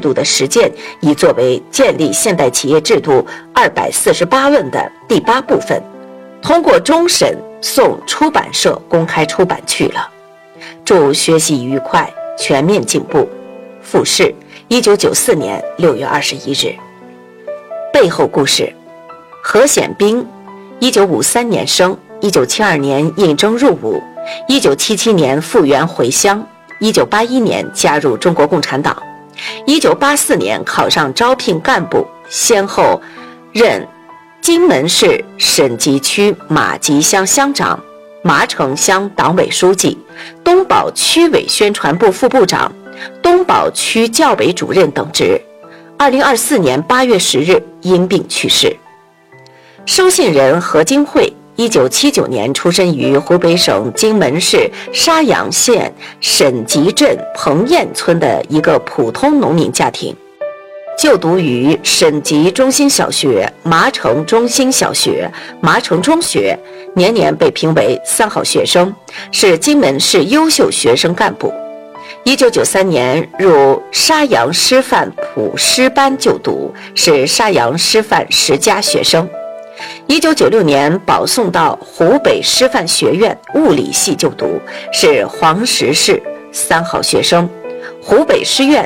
度的实践，已作为建立现代企业制度248问的第8部分，通过终审送出版社公开出版去了。祝学习愉快，全面进步。复试1994年6月21日。背后故事：何显彬1953年生，1972年应征入伍，1977年复员回乡，1981年加入中国共产党，1984年考上招聘干部，先后任荆门市审集区马集乡乡长、麻城乡党委书记、东宝区委宣传部副部长、东宝区教委主任等职。2024年8月10日因病去世。收信人何金惠1979年出生于湖北省荆门市沙洋县沈集镇彭堰村的一个普通农民家庭，就读于沈集中心小学、麻城中心小学、麻城中学，年年被评为3好学生，是荆门市优秀学生干部。1993年入沙洋师范普师班就读，是沙洋师范10佳学生。1996年保送到湖北师范学院物理系就读，是黄石市3好学生，湖北师院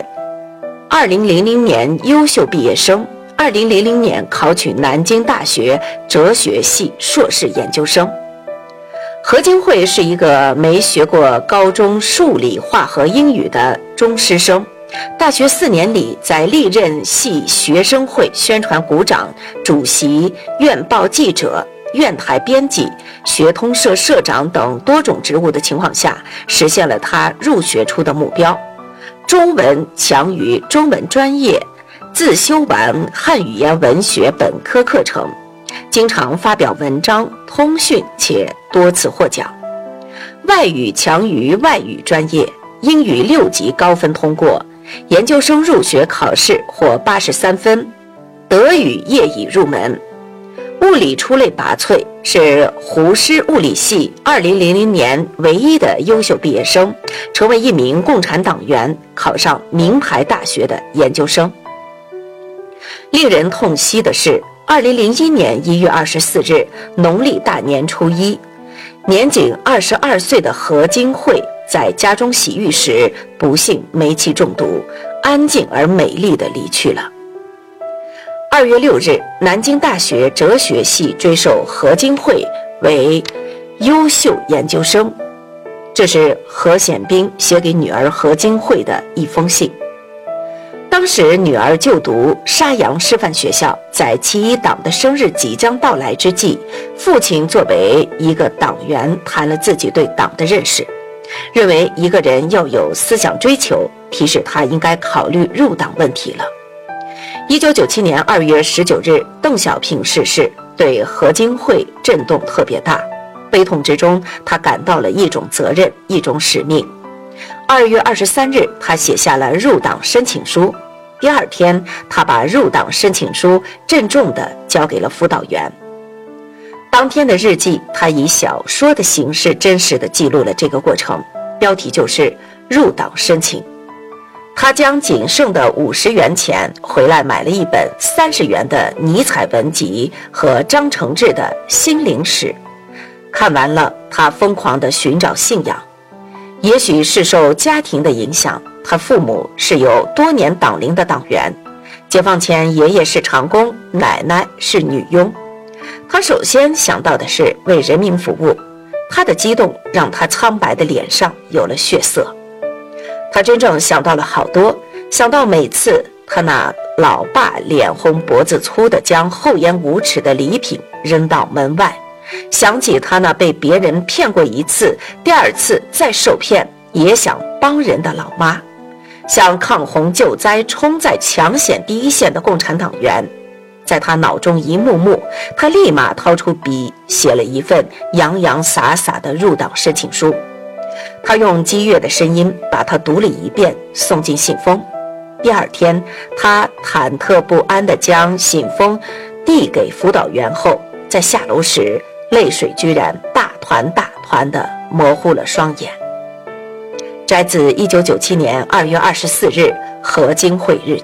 2000年优秀毕业生，2000年考取南京大学哲学系硕士研究生。何金惠是一个没学过高中数理化和英语的中师生，大学4年里在历任系学生会宣传股长、主席、院报记者、院台编辑、学通社社长等多种职务的情况下，实现了他入学初的目标。中文强于中文专业，自修完汉语言文学本科课程，经常发表文章、通讯，且多次获奖。外语强于外语专业，英语6级高分通过，研究生入学考试获83分，德语业已入门。物理出类拔萃，是湖师物理系2000年唯一的优秀毕业生，成为一名共产党员，考上名牌大学的研究生。令人痛惜的是，2001年1月24日农历大年初一，年仅22岁的何金惠在家中洗浴时不幸煤气中毒，安静而美丽地离去了。2月6日，南京大学哲学系追授何金惠为优秀研究生。这是何显彬写给女儿何金惠的一封信。当时女儿就读沙洋师范学校，在其一党的生日即将到来之际，父亲作为一个党员谈了自己对党的认识，认为一个人要有思想追求，提示他应该考虑入党问题了。1997年2月19日，邓小平逝世，对何金惠震动特别大，悲痛之中，他感到了一种责任，一种使命。2月23日，他写下了入党申请书。第2天，他把入党申请书郑重地交给了辅导员。当天的日记，他以小说的形式真实地记录了这个过程，标题就是入党申请。他将仅剩的50元钱回来买了一本30元的尼采文集和张承志的心灵史，看完了，他疯狂地寻找信仰。也许是受家庭的影响，他父母是有多年党龄的党员，解放前爷爷是长工，奶奶是女佣。他首先想到的是为人民服务，他的激动让他苍白的脸上有了血色。他真正想到了好多，想到每次他那老爸脸红脖子粗的将厚颜无耻的礼品扔到门外，想起他那被别人骗过一次，第2次再受骗也想帮人的老妈，想抗洪救灾冲在抢险第一线的共产党员。在他脑中一幕幕，他立马掏出笔写了一份洋洋洒洒的入党申请书。他用激越的声音把它读了一遍，送进信封。第2天，他忐忑不安地将信封递给辅导员后，在下楼时泪水居然大团大团地模糊了双眼。摘自1997年2月24日何金惠日记。